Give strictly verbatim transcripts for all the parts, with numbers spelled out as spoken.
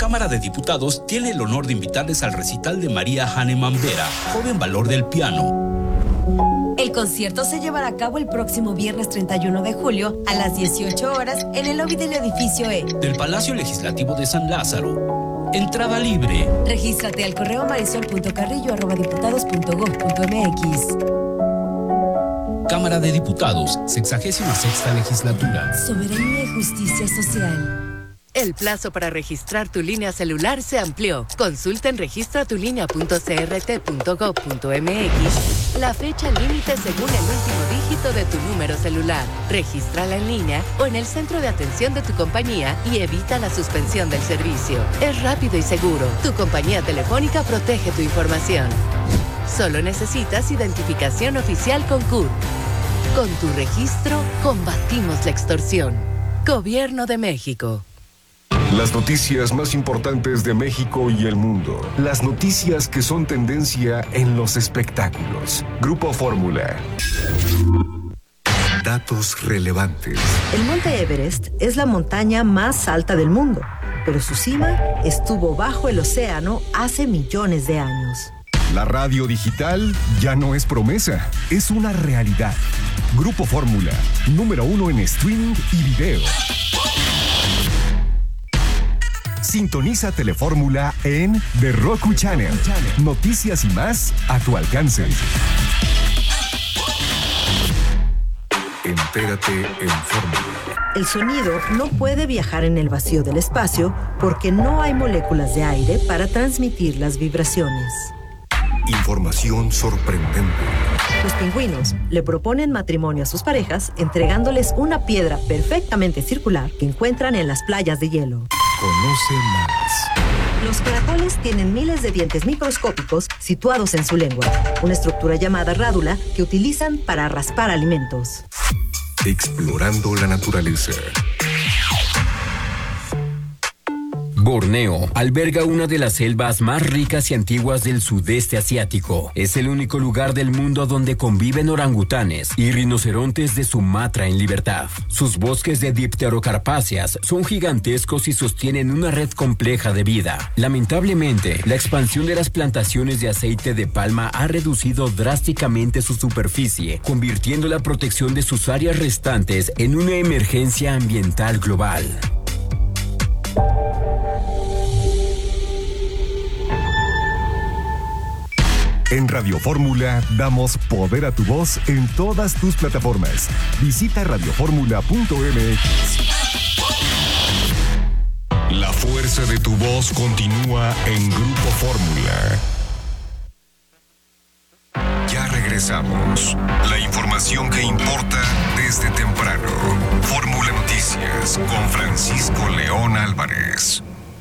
Cámara de Diputados tiene el honor de invitarles al recital de María Hahnemann Vera, Joven Valor del Piano. El concierto se llevará a cabo el próximo viernes treinta y uno de julio a las dieciocho horas en el lobby del edificio E del Palacio Legislativo de San Lázaro. Entrada libre. Regístrate al correo marisol punto carrillo arroba diputados punto gob punto mx. Cámara de Diputados, sexagésima sexta legislatura. Soberanía y justicia social. El plazo para registrar tu línea celular se amplió. Consulta en registra tu línea punto c r t punto gob punto m x la fecha límite según el último dígito de tu número celular. Regístrala en línea o en el centro de atención de tu compañía y evita la suspensión del servicio. Es rápido y seguro. Tu compañía telefónica protege tu información. Solo necesitas identificación oficial con C U R. Con tu registro, combatimos la extorsión. Gobierno de México. Las noticias más importantes de México y el mundo. Las noticias que son tendencia en los espectáculos. Grupo Fórmula. Datos relevantes. El Monte Everest es la montaña más alta del mundo, pero su cima estuvo bajo el océano hace millones de años. La radio digital ya no es promesa, es una realidad. Grupo Fórmula, número uno en streaming y video. Sintoniza Telefórmula en The Roku Channel. Noticias y más a tu alcance. Entérate en Fórmula. El sonido no puede viajar en el vacío del espacio porque no hay moléculas de aire para transmitir las vibraciones. Información sorprendente. Los pingüinos le proponen matrimonio a sus parejas entregándoles una piedra perfectamente circular que encuentran en las playas de hielo. Conoce más. Los caracoles tienen miles de dientes microscópicos situados en su lengua, una estructura llamada rádula que utilizan para raspar alimentos. Explorando la naturaleza. Borneo alberga una de las selvas más ricas y antiguas del sudeste asiático. Es el único lugar del mundo donde conviven orangutanes y rinocerontes de Sumatra en libertad. Sus bosques de dipterocarpáceas son gigantescos y sostienen una red compleja de vida. Lamentablemente, la expansión de las plantaciones de aceite de palma ha reducido drásticamente su superficie, convirtiendo la protección de sus áreas restantes en una emergencia ambiental global. En Radio Fórmula damos poder a tu voz en todas tus plataformas. Visita radio fórmula punto m x. La fuerza de tu voz continúa en Grupo Fórmula. Ya regresamos. La información que importa desde temprano. Fórmula Noticias con Francisco León Álvarez.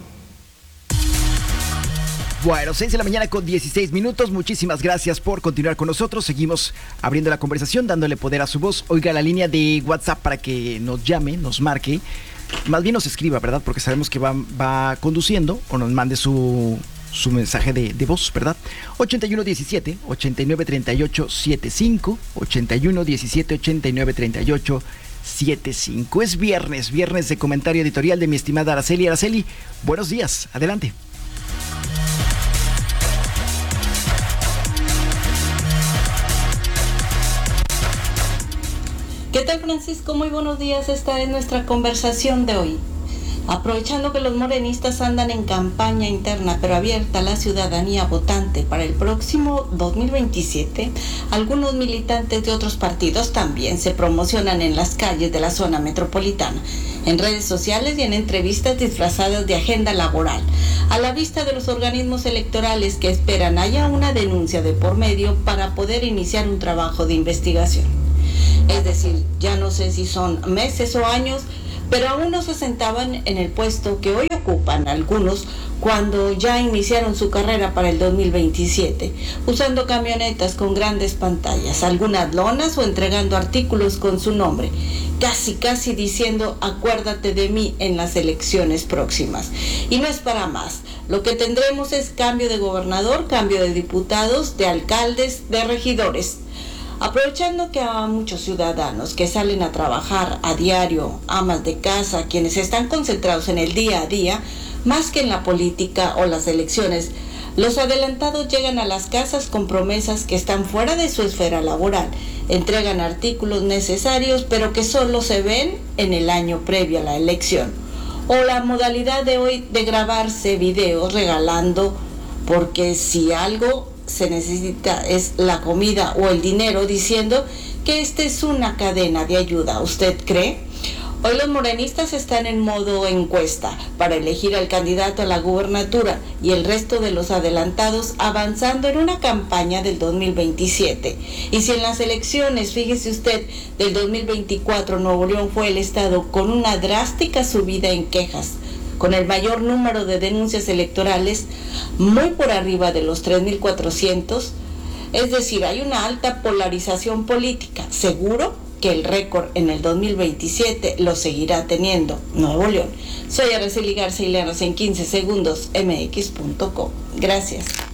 Bueno, seis de la mañana con dieciséis minutos. Muchísimas gracias por continuar con nosotros. Seguimos abriendo la conversación, dándole poder a su voz. Oiga la línea de WhatsApp para que nos llame, nos marque. Más bien nos escriba, ¿verdad? Porque sabemos que va, va conduciendo o nos mande su, su mensaje de, de voz, ¿verdad? ochenta y uno diecisiete, ochenta y nueve treinta y ocho setenta y cinco, ochenta y uno diecisiete, ochenta y nueve treinta y ocho setenta y cinco. Es viernes, viernes de comentario editorial de mi estimada Araceli. Araceli, buenos días, adelante. ¿Qué tal, Francisco? Muy buenos días. Esta es nuestra conversación de hoy. Aprovechando que los morenistas andan en campaña interna pero abierta a la ciudadanía votante para el próximo dos mil veintisiete, algunos militantes de otros partidos también se promocionan en las calles de la zona metropolitana, en redes sociales y en entrevistas disfrazadas de agenda laboral, a la vista de los organismos electorales que esperan haya una denuncia de por medio para poder iniciar un trabajo de investigación. Es decir, ya no sé si son meses o años, pero aún no se sentaban en el puesto que hoy ocupan algunos cuando ya iniciaron su carrera para el dos mil veintisiete, usando camionetas con grandes pantallas, algunas lonas o entregando artículos con su nombre, casi casi diciendo acuérdate de mí en las elecciones próximas. Y no es para más, lo que tendremos es cambio de gobernador, cambio de diputados, de alcaldes, de regidores. Aprovechando que a muchos ciudadanos que salen a trabajar a diario, amas de casa, quienes están concentrados en el día a día, Más que en la política o las elecciones, los adelantados llegan a las casas con promesas que están fuera de su esfera laboral, entregan artículos necesarios pero que solo se ven en el año previo a la elección. O la modalidad de hoy de grabarse videos regalando, porque si algo se necesita es la comida o el dinero, diciendo que esta es una cadena de ayuda. ¿Usted cree? Hoy los morenistas están en modo encuesta para elegir al candidato a la gubernatura y el resto de los adelantados avanzando en una campaña del dos mil veintisiete. Y si en las elecciones, fíjese usted, del dos mil veinticuatro Nuevo León fue el estado con una drástica subida en quejas, con el mayor número de denuncias electorales, muy por arriba de los tres mil cuatrocientos, es decir, hay una alta polarización política, seguro que el récord en el dos mil veintisiete lo seguirá teniendo Nuevo León. Soy Araceli Garza y Llanos en quince segundos, m x punto com. Gracias.